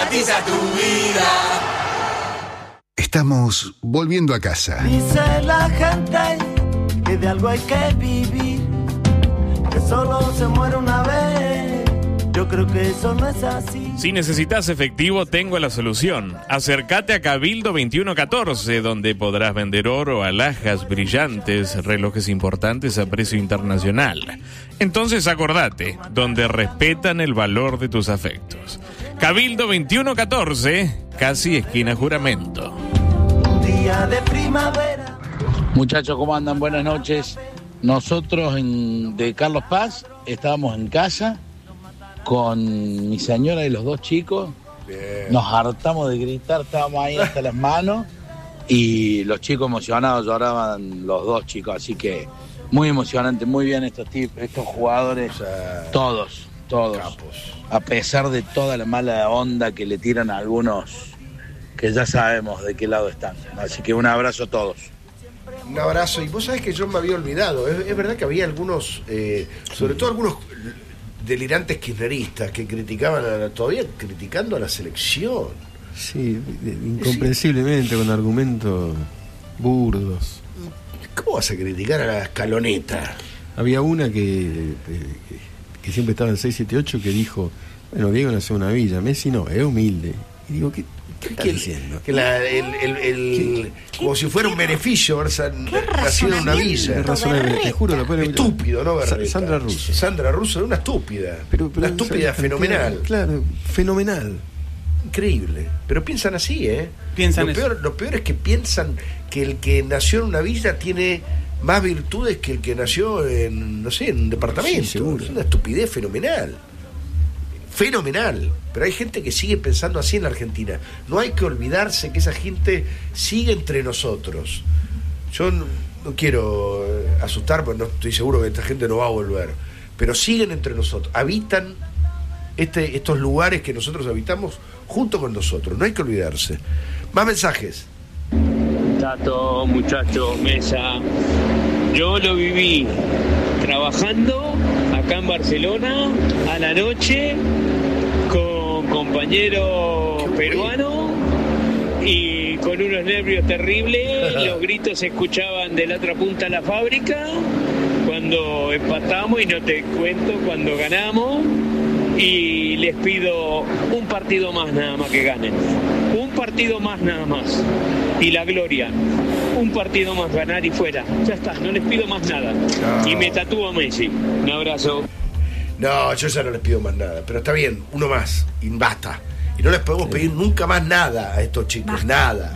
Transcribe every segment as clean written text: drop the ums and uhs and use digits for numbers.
privatiza tu vida. Estamos volviendo a casa. Dice la gente que de algo hay que vivir, que solo se muere una vez. Yo creo que eso no es así. Si necesitas efectivo, tengo la solución. Acércate a Cabildo 2114, donde podrás vender oro, alhajas brillantes, relojes importantes a precio internacional. Entonces acordate, donde respetan el valor de tus afectos. Cabildo 2114, casi esquina Juramento. Un día de primavera. Muchachos, ¿cómo andan? Buenas noches. Nosotros de Carlos Paz estábamos en casa con mi señora y los dos chicos. Bien. Nos hartamos de gritar, estábamos ahí hasta las manos y los chicos emocionados, lloraban los dos chicos, así que muy emocionante, muy bien estos jugadores, todos, capos. A pesar de toda la mala onda que le tiran a algunos que ya sabemos de qué lado están, así que un abrazo a todos. Un abrazo, y vos sabés que yo me había olvidado, es verdad que había algunos, sobre todo algunos delirantes kirchneristas que criticaban, todavía criticando a la selección. Sí, incomprensiblemente, con argumentos burdos. ¿Cómo vas a criticar a la escaloneta? Había una que siempre estaba en 678 que dijo, bueno, Diego nació en una villa, Messi no, es humilde. Y digo, ¿qué estás diciendo? Que como si fuera un beneficio haber nacido en una villa. Te juro, lo pueden... Estúpido, ¿no? Sandra Russo. Sandra Russo es una estúpida. Pero una estúpida fenomenal. Claro, fenomenal. Increíble. Pero piensan así, ¿eh? Lo peor es que piensan que el que nació en una villa tiene más virtudes que el que nació en, no sé, en un departamento. Sí, seguro. Es una estupidez fenomenal. Fenomenal, pero hay gente que sigue pensando así en la Argentina. No hay que olvidarse que esa gente sigue entre nosotros. Yo no quiero asustar, porque no estoy seguro que esta gente no va a volver, pero siguen entre nosotros, habitan estos lugares que nosotros habitamos junto con nosotros. No hay que olvidarse. Más mensajes. Tato, muchachos, mesa. Yo lo viví trabajando acá en Barcelona a la noche con compañeros peruanos y con unos nervios terribles. Los gritos se escuchaban de la otra punta de la fábrica cuando empatamos, y no te cuento cuando ganamos. Y les pido un partido más nada más que ganen. Un partido más nada más. Y la gloria. Un partido más, ganar y fuera. Ya está, no les pido más nada. No. Y me tatúo a Messi. Un abrazo. No, yo ya no les pido más nada. Pero está bien, uno más. Y basta. Y no les podemos pedir nunca más nada a estos chicos. Nada.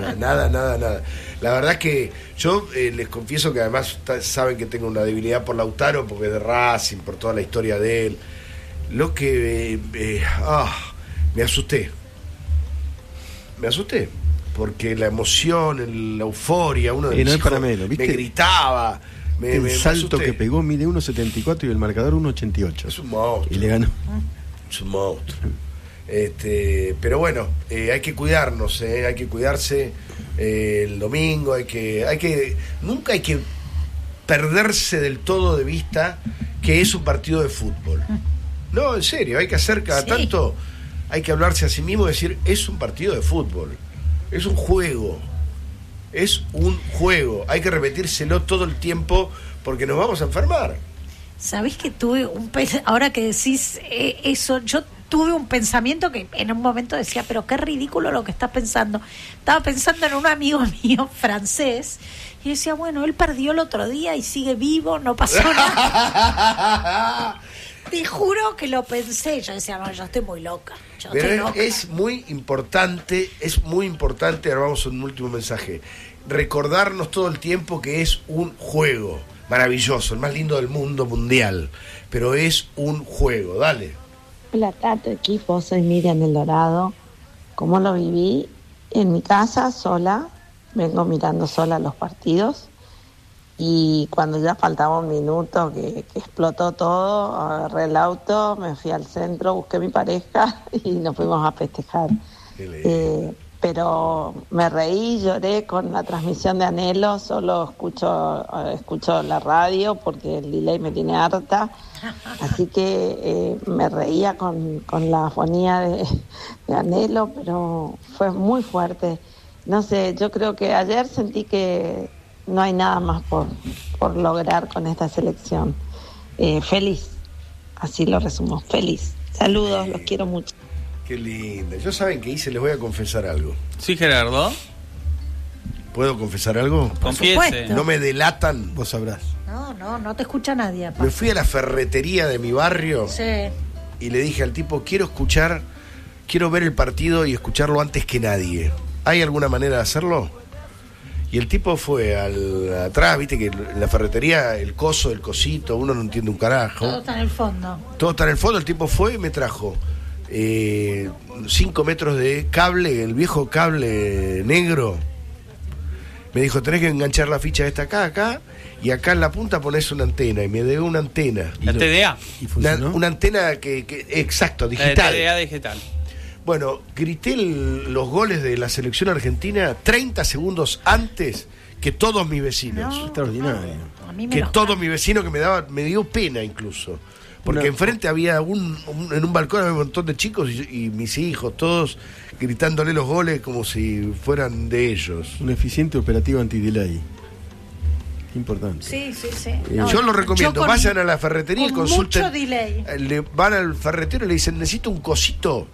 La verdad es que yo les confieso que además saben que tengo una debilidad por Lautaro, porque es de Racing, por toda la historia de él. Lo que me asusté porque la emoción, la euforia, uno de mis hijos me gritaba, el salto que pegó mide 1.74 y el marcador 1.88. Es un monstruo. Y le ganó. Es un monstruo. Pero bueno, hay que cuidarnos, hay que cuidarse el domingo, nunca hay que perderse del todo de vista que es un partido de fútbol. No, en serio, hay que hacer cada tanto, hay que hablarse a sí mismo y decir, es un partido de fútbol, es un juego, hay que repetírselo todo el tiempo porque nos vamos a enfermar. ¿Sabés que tuve ahora que decís eso, yo tuve un pensamiento que en un momento decía, pero qué ridículo lo que estás pensando? Estaba pensando en un amigo mío francés y decía, bueno, él perdió el otro día y sigue vivo, no pasó nada. Te juro que lo pensé. Yo decía, no, yo estoy muy loca. Pero es muy importante, ahora vamos a un último mensaje, recordarnos todo el tiempo que es un juego maravilloso, el más lindo del mundo mundial, pero es un juego. Dale. Hola Tato, equipo, soy Miriam del Dorado. ¿Cómo lo viví? En mi casa, sola, vengo mirando sola los partidos. Y cuando ya faltaba un minuto que explotó todo, agarré el auto, me fui al centro, busqué a mi pareja y nos fuimos a festejar. pero me reí, lloré con la transmisión de Anhelo, solo escucho la radio porque el delay me tiene harta, así que me reía con la fonía de Anhelo, pero fue muy fuerte. No sé, yo creo que ayer sentí que no hay nada más por lograr con esta selección. Feliz, así lo resumo, feliz. Saludos, los quiero mucho. Qué lindo. ¿Yo saben qué hice? Les voy a confesar algo. Sí, Gerardo. ¿Puedo confesar algo? Confiese. ¿No me delatan? Vos sabrás. No te escucha nadie. Me fui a la ferretería de mi barrio y le dije al tipo, quiero ver el partido y escucharlo antes que nadie. ¿Hay alguna manera de hacerlo? Y el tipo fue atrás, viste que en la ferretería, el cosito, uno no entiende un carajo. Todo está en el fondo. Todo está en el fondo, el tipo fue y me trajo 5 metros de cable, el viejo cable negro. Me dijo, tenés que enganchar la ficha esta acá, y acá en la punta ponés una antena, y me dio una antena. La TDA. Una antena que exacto, digital. La TDA digital. Bueno, grité los goles de la selección argentina 30 segundos antes que todos mis vecinos. Extraordinario. Todos mis vecinos, que me dio pena incluso. Porque enfrente había en un balcón había un montón de chicos y mis hijos, todos gritándole los goles como si fueran de ellos. Un eficiente operativo anti-delay. Importante. Sí. Yo lo recomiendo, vayan a la ferretería y consulten. Mucho delay. Van al ferretero y le dicen, necesito un cosito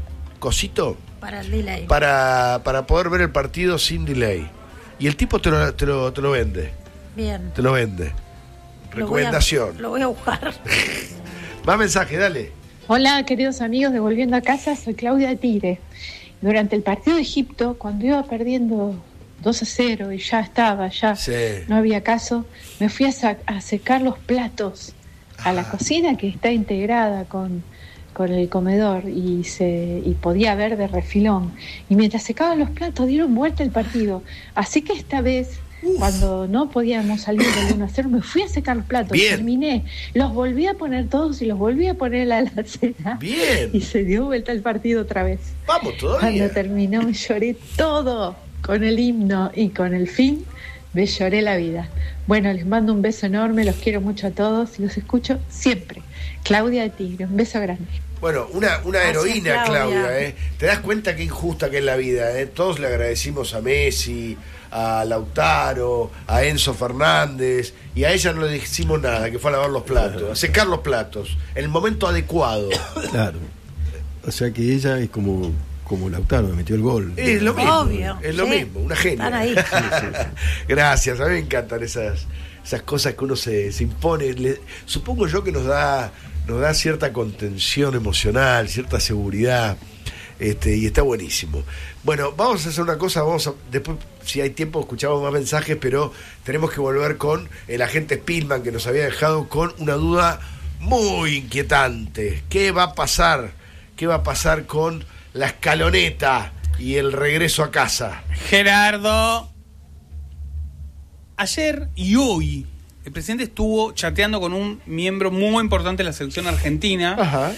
para el delay, para poder ver el partido sin delay, y el tipo te lo vende. Bien, te lo vende. Recomendación. Lo voy a buscar. Más mensaje, dale. Hola, queridos amigos de Volviendo a Casa, soy Claudia de Tigre. Durante el partido de Egipto, cuando iba perdiendo 2-0 y no había caso, me fui a secar los platos a la cocina, que está integrada con el comedor, y podía ver de refilón, y mientras secaban los platos dieron vuelta el partido, así que esta vez cuando no podíamos salir del 1-0 me fui a secar los platos. Bien. Terminé, los volví a poner todos y los volví a poner en la alacena. Bien. Y se dio vuelta el partido otra vez. Vamos, todavía. Cuando terminó me lloré todo, con el himno y con el fin me lloré la vida. Bueno, les mando un beso enorme, los quiero mucho a todos y los escucho siempre. Claudia de Tigre, un beso grande. Bueno, una heroína, Claudia, ¿eh? Te das cuenta qué injusta que es la vida, ¿eh? Todos le agradecimos a Messi, a Lautaro, a Enzo Fernández, y a ella no le decimos nada, que fue a lavar los platos, a secar los platos, en el momento adecuado. Claro. O sea que ella es como Lautaro, me metió el gol. Es lo mismo. Obvio. Es lo mismo, una genia. Están ahí. Sí. Gracias, a mí me encantan esas cosas que uno se impone. Supongo yo que nos da cierta contención emocional, cierta seguridad, y está buenísimo. Bueno, vamos a hacer una cosa, después, si hay tiempo, escuchamos más mensajes, pero tenemos que volver con el agente Spillman, que nos había dejado con una duda muy inquietante. ¿Qué va a pasar? ¿Qué va a pasar con la escaloneta y el regreso a casa? Gerardo, ayer y hoy el presidente estuvo chateando con un miembro muy importante de la selección argentina. Ajá.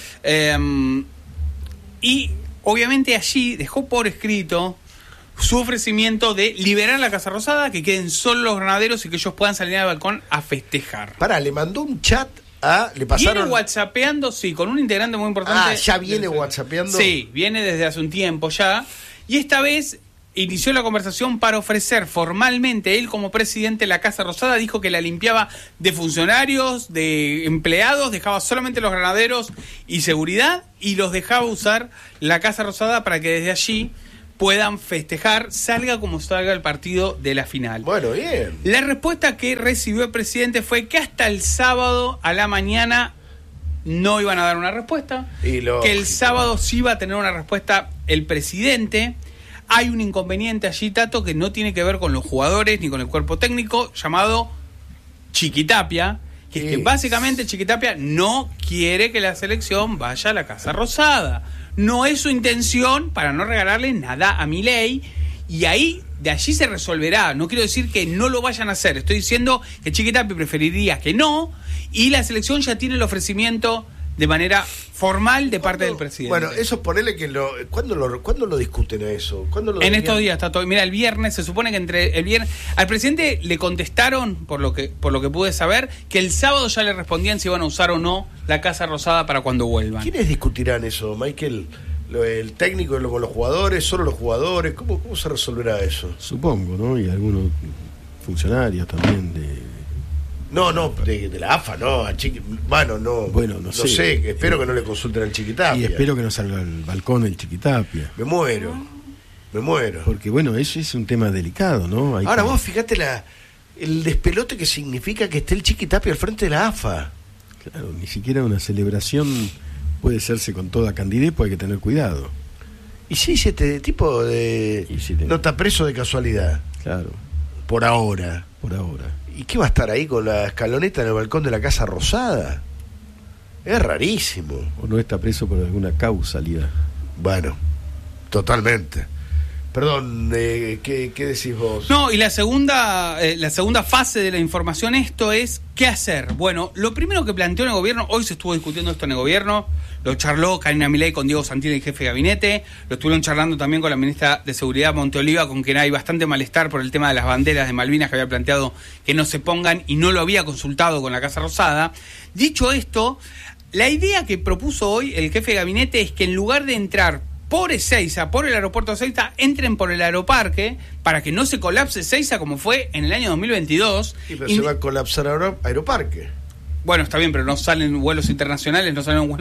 Y obviamente allí dejó por escrito su ofrecimiento de liberar la Casa Rosada, que queden solo los granaderos y que ellos puedan salir al balcón a festejar. Le mandó un chat le pasaron. Viene whatsappeando, sí, con un integrante muy importante. ¿Ya viene whatsappeando? Sí, viene desde hace un tiempo ya. Y esta vez inició la conversación para ofrecer formalmente, él como presidente, la Casa Rosada. Dijo que la limpiaba de funcionarios, de empleados, dejaba solamente los granaderos y seguridad, y los dejaba usar la Casa Rosada para que desde allí puedan festejar, salga como salga el partido de la final. Bueno, bien. La respuesta que recibió el presidente fue que hasta el sábado a la mañana no iban a dar una respuesta, que el sábado sí iba a tener una respuesta el presidente. Hay un inconveniente allí, Tato, que no tiene que ver con los jugadores ni con el cuerpo técnico, llamado Chiquitapia, que es que básicamente Chiquitapia no quiere que la selección vaya a la Casa Rosada. No es su intención, para no regalarle nada a Milei, y de allí se resolverá. No quiero decir que no lo vayan a hacer, estoy diciendo que Chiquitapia preferiría que no, y la selección ya tiene el ofrecimiento de manera formal de parte del presidente. Bueno, eso ponele que ¿cuándo lo discuten a eso? En estos días está todo. Mira, el viernes, se supone que entre el viernes al presidente le contestaron, por lo que pude saber, que el sábado ya le respondían si iban a usar o no la Casa Rosada para cuando vuelvan. ¿Quiénes discutirán eso, Michael? ¿El técnico con los jugadores? ¿Solo los jugadores? ¿Cómo se resolverá eso? Supongo, ¿no? Y algunos funcionarios también de la AFA, no, no sé, espero que no le consulten al Chiquitapia. Y espero que no salga al balcón el Chiquitapia. Me muero. Porque bueno, eso es un tema delicado, ¿no? Ahora vos fíjate el despelote que significa que esté el Chiquitapia al frente de la AFA. Claro, ni siquiera una celebración puede hacerse con toda candidez, pues hay que tener cuidado. Y si este tipo no está preso de casualidad. Claro. Por ahora. ¿Y qué va a estar ahí con la escaloneta en el balcón de la Casa Rosada? Es rarísimo. ¿O no está preso por alguna causalidad? Bueno, totalmente. Perdón, ¿qué decís vos? No, y la segunda fase de la información, esto es ¿qué hacer? Bueno, lo primero que planteó en el gobierno, hoy se estuvo discutiendo esto en el gobierno, lo charló Karina Milei con Diego Santilli, el jefe de gabinete, lo estuvieron charlando también con la ministra de Seguridad Monteoliva, con quien hay bastante malestar por el tema de las banderas de Malvinas, que había planteado que no se pongan y no lo había consultado con la Casa Rosada. Dicho esto, la idea que propuso hoy el jefe de gabinete es que en lugar de entrar por Ezeiza, por el aeropuerto de Ezeiza, entren por el aeroparque para que no se colapse Ezeiza como fue en el año 2022. Pero se va a colapsar ahora aeroparque. Bueno, está bien, pero no salen vuelos internacionales,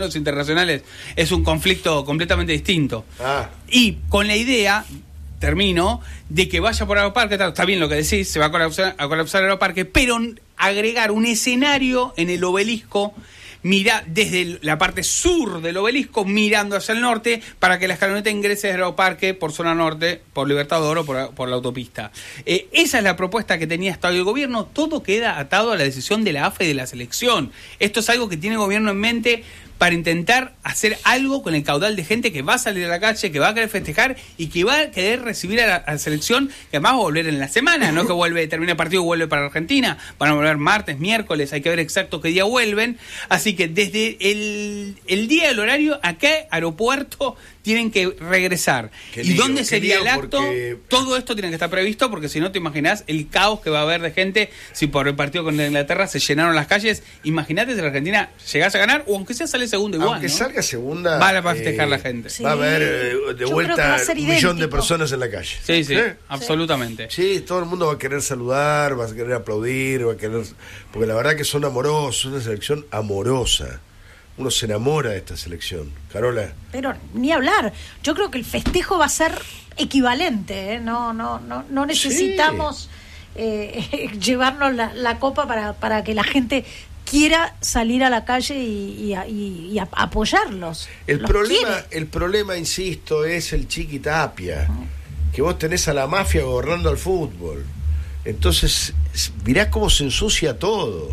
es un conflicto completamente distinto. Y con la idea, termino, de que vaya por aeroparque, está bien lo que decís, se va a colapsar aeroparque, pero agregar un escenario en el obelisco, mira desde la parte sur del obelisco mirando hacia el norte para que la escaloneta ingrese al aeroparque por zona norte, por Libertador o por la autopista. Esa es la propuesta que tenía hasta hoy el gobierno. Todo queda atado a la decisión de la AFA y de la selección. Esto es algo que tiene el gobierno en mente para intentar hacer algo con el caudal de gente que va a salir a la calle, que va a querer festejar y que va a querer recibir a la selección, que además va a volver en la semana, no que termina el partido y vuelve para Argentina. Van a volver martes, miércoles, hay que ver exacto qué día vuelven. Así que desde el día del horario, ¿a qué aeropuerto tienen que regresar? ¿Y dónde sería el acto? Todo esto tiene que estar previsto, porque si no te imaginás el caos que va a haber de gente si por el partido con Inglaterra se llenaron las calles. Imagínate si la Argentina llegase a ganar, o aunque sea sale segunda igual. Aunque salga segunda, va a festejar la gente. Va a haber de vuelta 1 millón de personas en la calle. Sí, absolutamente. Sí, todo el mundo va a querer saludar, va a querer aplaudir, porque la verdad que son amorosos, una selección amorosa. Uno se enamora de esta selección. Carola. Pero ni hablar. Yo creo que el festejo va a ser equivalente, ¿eh? No necesitamos llevarnos la copa para que la gente quiera salir a la calle y apoyarlos. El problema, insisto, es el Chiquitapia. Que vos tenés a la mafia gobernando al fútbol. Entonces, mirá cómo se ensucia todo.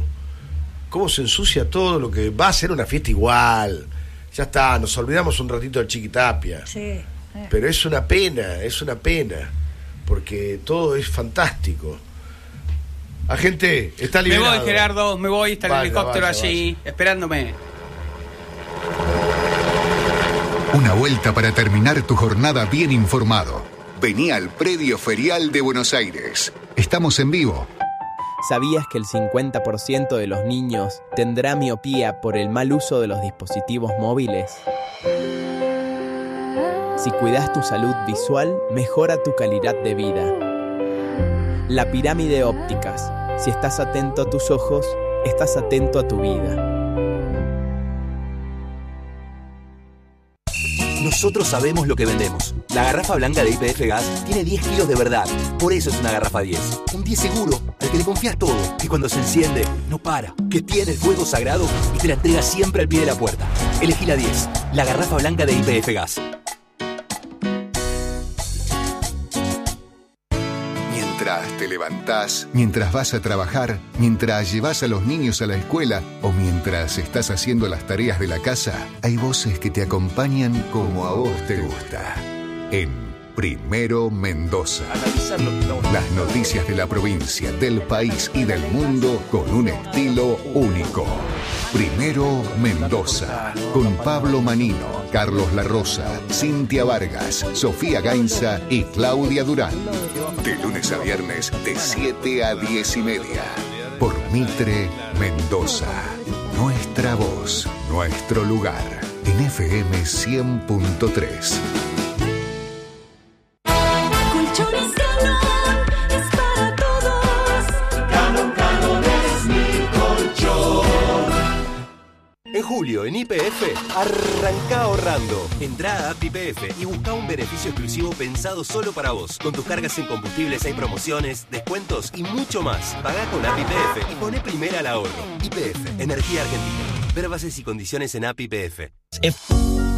Lo que va a ser una fiesta igual. Ya está, nos olvidamos un ratito del Chiquitapia. Sí. Pero es una pena, porque todo es fantástico. Agente, está liberado. Me voy, Gerardo, está el helicóptero allí, esperándome. Una vuelta para terminar tu jornada bien informado. Vení al Predio Ferial de Buenos Aires. Estamos en vivo. ¿Sabías que el 50% de los niños tendrá miopía por el mal uso de los dispositivos móviles? Si cuidas tu salud visual, mejora tu calidad de vida. La Pirámide Ópticas. Si estás atento a tus ojos, estás atento a tu vida. Nosotros sabemos lo que vendemos. La garrafa blanca de YPF Gas tiene 10 kilos de verdad. Por eso es una garrafa 10. Un 10 seguro, al que le confías todo. Que cuando se enciende, no para. Que tiene el fuego sagrado y te la entrega siempre al pie de la puerta. Elegí la 10. La garrafa blanca de YPF Gas. Mientras te levantás, mientras vas a trabajar, mientras llevas a los niños a la escuela o mientras estás haciendo las tareas de la casa, hay voces que te acompañan como a vos te gusta. En Primero Mendoza. Las noticias de la provincia, del país y del mundo con un estilo único. Primero Mendoza, con Pablo Manino, Carlos Larrosa, Cintia Vargas, Sofía Gainza y Claudia Durán. De lunes a viernes, de 7 a 10:30. Por Mitre Mendoza. Nuestra voz, nuestro lugar. En FM 100.3. Colchones Calón es para todos. Calón es mi colchón. En julio, en YPF, arranca ahorrando. Entrá a App YPF y busca un beneficio exclusivo pensado solo para vos. Con tus cargas en combustibles hay promociones, descuentos y mucho más. Pagá con App YPF y poné primera al ahorro. YPF, Energía Argentina. Ver bases y condiciones en App YPF.